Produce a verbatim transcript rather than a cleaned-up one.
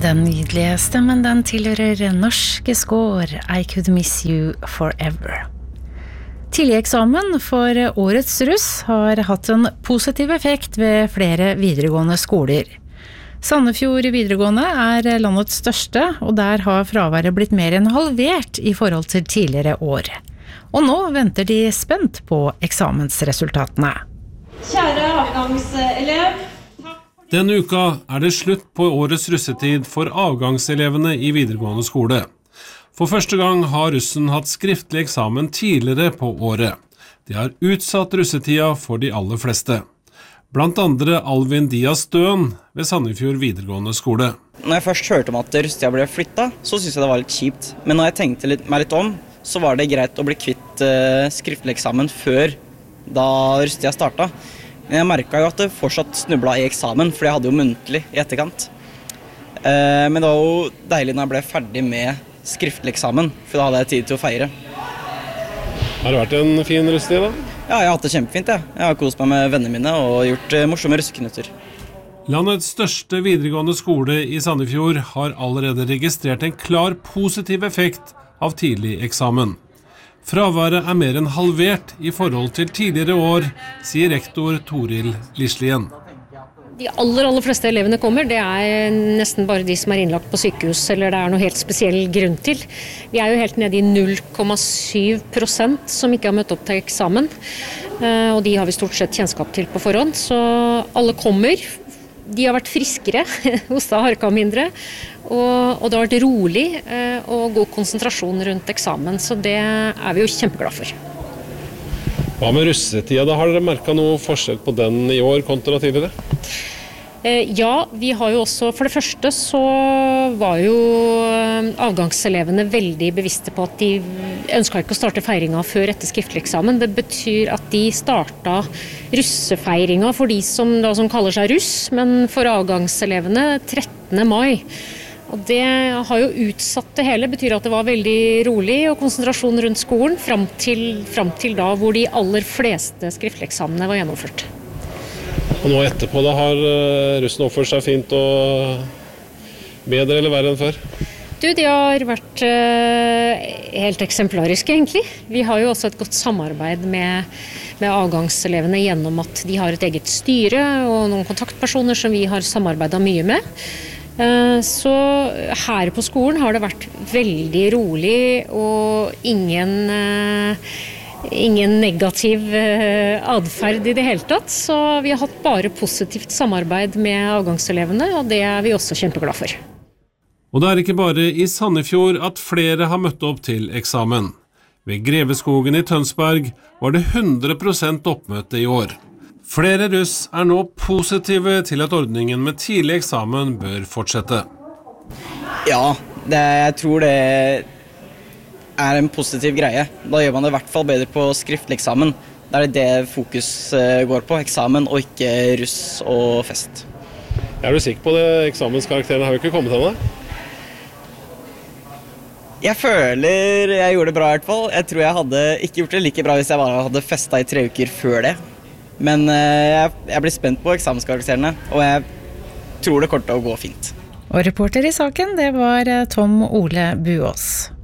Den nydelige stemmen den tilhører Norske Skår, I Could Miss You Forever. Tidlig eksamen for årets russ har hatt en positiv effekt ved flere videregående skoler. Sandefjord videregående er landets største, og der har fraværet blitt mer enn halvert i forhold til tidligere år. Og nå venter de spent på eksamensresultatene. Kjære avgangselev, Denne uka er det slutt på årets russetid for avgangselevene i videregående skole. For første gang har russen hatt skriftlig eksamen tidligere på året. De har utsatt russetida for de aller fleste. Blant andre Alvin Dias Døen ved Sandefjord videregående skole. Når jeg først hørte om at russetida ble flyttet, så synes jeg det var litt kjipt. Men når jeg tenkte litt, meg litt om, så var det greit å bli kvitt uh, skriftlig eksamen før da russetida startet. Men jeg merket jo at det fortsatt snublet i eksamen, for jeg hadde jo muntlig i etterkant. Uh, men det var jo deilig når jeg ble ferdig med skriftlig eksamen, for da hadde jeg tid til å feire. Har det vært en fin russetid da? Ja, jeg har hatt det kjempefint, ja. Jeg har kost meg med vennene mine og gjort uh, morsomme russeknutter. Landets største videregående skole i Sandefjord har allerede registrert en klar positiv effekt av tidlig eksamen. Fraværet er mer enn halvert i forhold til tidligere år, sier rektor Toril Lislien. De aller, aller fleste elevene kommer, det er nesten bare de som er innlagt på sykehus, eller det er noe helt spesiell grunn til. Vi er jo helt nede i null komma syv prosent som ikke har møtt opp til eksamen, og de har vi stort sett kjennskap til på forhånd, så alle kommer. De har vært friskere, hosta harka mindre, og, og det har vært rolig og god konsentrasjon rundt eksamen, så det er vi jo kjempeglade for. Hva med russetida da? Har dere merket noe forskjell på den i år kontra tidligere? Ja, vi har jo også, for det første så var jo avgangselevene veldig bevisste på at de ønsket ikke å starte feiringa før etter skriftlig eksamen. Det betyr at de startet russefeiringa for de som, da, som kaller seg russ, men for avgangselevene trettende mai. Og det har jo utsatt det hele, betyr at det var veldig rolig og konsentrasjon rundt skolen frem til, frem til da hvor de aller fleste skriftlige eksamene var gjennomført. Og nå etterpå da har russen oppført seg fint og bedre eller verre enn før? Du, de har vært uh, helt eksemplariske egentlig. Vi har jo også et godt samarbeid med, med avgangselevene gjennom at de har et eget styre og noen kontaktpersoner som vi har samarbeidet mye med. Uh, så her på skolen har det vært veldig rolig og ingen... Uh, Ingen negativ adferd i det hele tatt, så vi har hatt bare positivt samarbeid med avgangselevene, og det er vi også kjempeglade for. Og det er ikke bare i Sandefjord at flere har møtt opp til eksamen. Ved Greveskogen i Tønsberg var det hundre prosent oppmøte i år. Flere russ er nå positive til at ordningen med tidlig eksamen bør fortsette. Ja, det, jeg tror det er en positiv greie. Da gjør man det i hvert fall bedre på skriftlig eksamen. Da er det det fokus går på, eksamen og ikke russ og fest. Er du sikker på det? Eksamenskarakterene har jo ikke kommet ennå? Jeg føler jeg gjorde det bra i hvert fall. Jeg tror jeg hadde ikke gjort det like bra hvis jeg bare hadde festet i tre uker før det. Men jeg, jeg blir spent på eksamenskarakterene, og jeg tror det kommer til å gå fint. Og reporter i saken, det var Tom Ole Buås.